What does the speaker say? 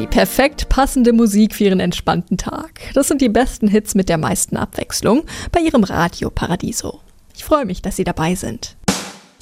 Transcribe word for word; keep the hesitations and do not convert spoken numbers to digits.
perfekt passende Musik für Ihren entspannten Tag. Das sind die besten Hits mit der meisten Abwechslung bei Ihrem Radio Paradiso. Ich freue mich, dass Sie dabei sind.